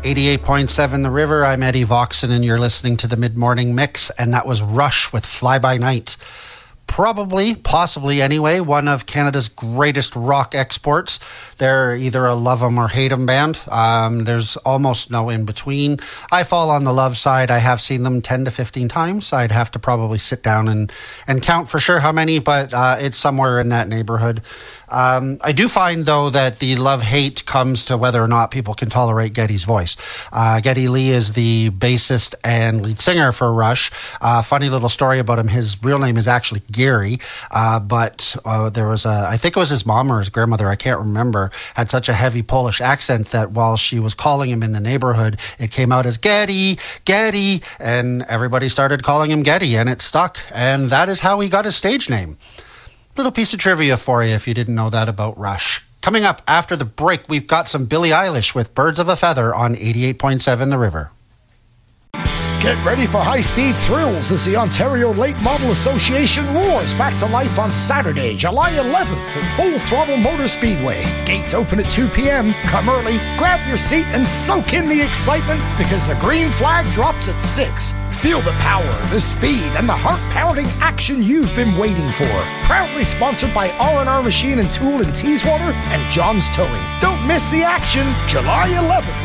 88.7 The River. I'm Eddie Voxon, and you're listening to the Mid-Morning Mix, and that was Rush with Fly By Night. Probably, possibly anyway, one of Canada's greatest rock exports. They're either a love 'em or hate 'em band. There's almost no in between. I fall on the love side. I have seen them 10 to 15 times. I'd have to probably sit down and count for sure how many, but it's somewhere in that neighborhood. I do find, though, that the love-hate comes to whether or not people can tolerate Geddy's voice. Geddy Lee is the bassist and lead singer for Rush. Funny little story about him. His real name is actually Gary, but there was I think it was his mom or his grandmother, I can't remember, had such a heavy Polish accent that while she was calling him in the neighborhood, it came out as Geddy, Geddy, and everybody started calling him Geddy, and it stuck. And that is how he got his stage name. Little piece of trivia for you if you didn't know that about Rush. Coming up after the break, we've got some Billie Eilish with Birds of a Feather on 88.7 The River. Get ready for high-speed thrills as the Ontario Late Model Association roars back to life on Saturday, July 11th at Full Throttle Motor Speedway. Gates open at 2 p.m. Come early, grab your seat, and soak in the excitement because the green flag drops at 6. Feel the power, the speed, and the heart-pounding action you've been waiting for. Proudly sponsored by R&R Machine and Tool in Teeswater and John's Towing. Don't miss the action, July 11th.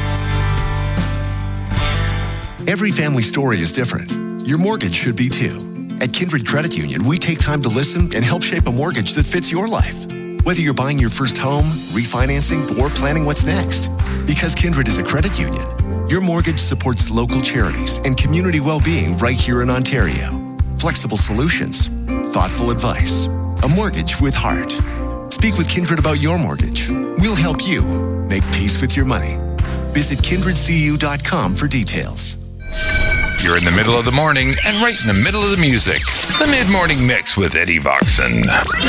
Every family story is different. Your mortgage should be too. At Kindred Credit Union, we take time to listen and help shape a mortgage that fits your life. Whether you're buying your first home, refinancing, or planning what's next. Because Kindred is a credit union, your mortgage supports local charities and community well-being right here in Ontario. Flexible solutions, thoughtful advice, a mortgage with heart. Speak with Kindred about your mortgage. We'll help you make peace with your money. Visit kindredcu.com for details. You're in the middle of the morning and right in the middle of the music. The Mid-Morning Mix with Eddie Voxon.